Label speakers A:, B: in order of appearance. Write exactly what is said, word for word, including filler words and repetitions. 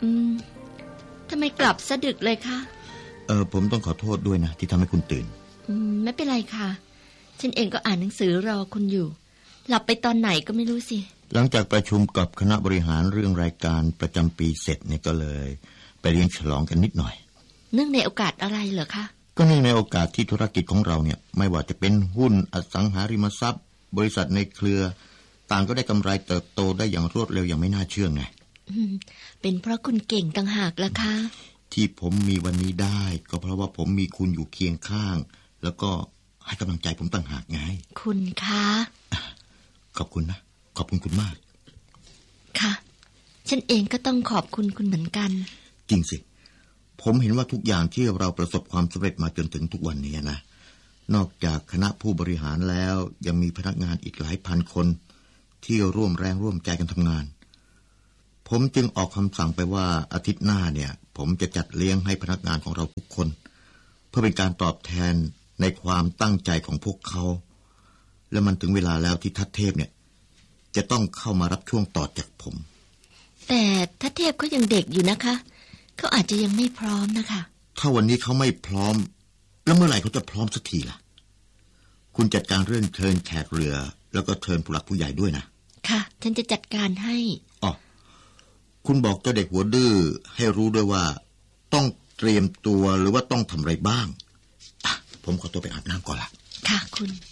A: อืมทำไมกลับซะดึกเลยคะ
B: เออผมต้องขอโทษด้วยนะที่ทำให้คุณตื่น
A: อืมไม่เป็นไรค่ะฉันเองก็อ่านหนังสือรอคุณอยู่หลับไปตอนไหนก็ไม่รู้สิ
B: หลังจากประชุมกับคณะบริหารเรื่องรายการประจำปีเสร็จเนี่ยก็เลยไปเลี้ยงฉลองกันนิดหน่อย
A: เนื่องในโอกาสอะไรเหรอคะ
B: ก็เนื่องในโอกาสที่ธุรกิจของเราเนี่ยไม่ว่าจะเป็นหุ้นอสังหาริมทรัพย์บริษัทในเครือต่างก็ได้กำไรเติบโตได้อย่างรวดเร็วอย่างไม่น่าเชื่อไง
A: เป็นเพราะคุณเก่งต่างหากล่ะคะ
B: ที่ผมมีวันนี้ได้ก็เพราะว่าผมมีคุณอยู่เคียงข้างแล้วก็ให้กำลังใจผมต่างหากไง
A: คุณคะ
B: ขอบคุณนะขอบคุณคุณมาก
A: ค่ะฉันเองก็ต้องขอบคุณคุณเหมือนกัน
B: จริงสิผมเห็นว่าทุกอย่างที่เราประสบความสำเร็จมาจนถึงทุกวันนี้นะนอกจากคณะผู้บริหารแล้วยังมีพนักงานอีกหลายพันคนที่ร่วมแรงร่วมใจกันทำงานผมจึงออกคำสั่งไปว่าอาทิตย์หน้าเนี่ยผมจะจัดเลี้ยงให้พนักงานของเราทุกคนเพื่อเป็นการตอบแทนในความตั้งใจของพวกเขาและมันถึงเวลาแล้วที่ทัศเทพเนี่ยจะต้องเข้ามารับช่วงต่อจากผม
A: แต่ทัศเทพเขายังเด็กอยู่นะคะเขาอาจจะยังไม่พร้อมนะคะ
B: ถ้าวันนี้เขาไม่พร้อมแล้วเมื่อไหร่เขาจะพร้อมสักทีล่ะคุณจัดการเรื่องเชิญแขกเรือแล้วก็เชิญผู้หลักผู้ใหญ่ด้วยนะ
A: ค่ะฉันจะจัดการให้
B: อ๋อคุณบอกเจ้าเด็กหัวดื้อให้รู้ด้วยว่าต้องเตรียมตัวหรือว่าต้องทำอะไรบ้างผมขอตัวไปอาบน้ำก่อนละ
A: ค่ะคุณ